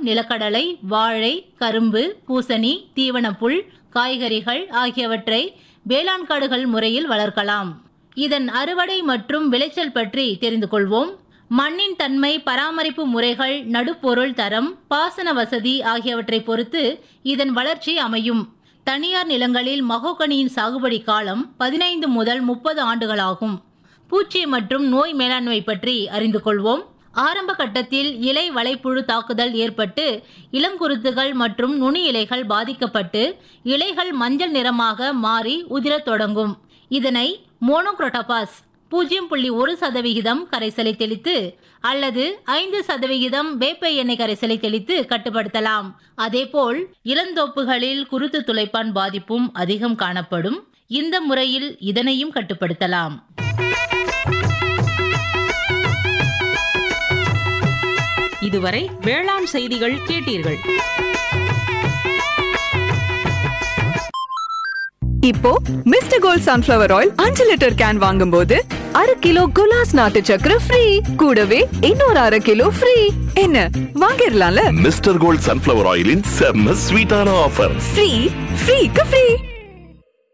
நிலக்கடலை, வாழை, கரும்பு, பூசணி, தீவனப்புல், காய்கறிகள் ஆகியவற்றை வேளாண் காடுகள் முறையில் வளர்க்கலாம். இதன் அறுவடை மற்றும் விளைச்சல் பற்றி தெரிந்து கொள்வோம். மண்ணின் தன்மை, பராமரிப்பு முறைகள், நடுப்பொருள் தரம், பாசன வசதி ஆகியவற்றை பொறுத்து இதன் வளர்ச்சி அமையும். தனியார் நிலங்களில் மகோகனியின் சாகுபடி காலம் 15 முதல் 30 ஆண்டுகளாகும். பூச்சி மற்றும் நோய் மேலாண்மை பற்றி அறிந்து கொள்வோம். ஆரம்ப கட்டத்தில் இலை வலைப்புழு தாக்குதல் ஏற்பட்டு இளங்குருத்துகள் மற்றும் நுனி இலைகள் பாதிக்கப்பட்டு இலைகள் மஞ்சள் நிறமாக மாறி உதிரத் தொடங்கும். இதனை மோனோக்ரோட்டோபாஸ் 0.1% கரைசலை தெளித்து அல்லது 5% வேப்ப எண்ணெய் கரைசலை தெளித்து கட்டுப்படுத்தலாம். அதேபோல் இளந்தோப்புகளில் குருத்து துளைப்பான் பாதிப்பும் அதிகம் காணப்படும். இந்த முறையில் இதனையும் கட்டுப்படுத்தலாம். இதுவரை வேளாண் செய்திகள் கேட்டீர்கள். இப்போ mister gold sunflower oil 5 litre can வாங்கும்போது 1/2 கிலோ குலாஸ் நாட்டு சக்கரை ஃப்ரீ. கூடவே இன்னொரு 1/2 கிலோ ஃப்ரீ. என்ன வாங்கிடலாம்ல? மிஸ்டர் கோல்ட் சன்ஃப்ளவர் ஆயிலின் செம்ம ஸ்வீட்டான ஆஃபர். ஃப்ரீக்கு ஃப்ரீ.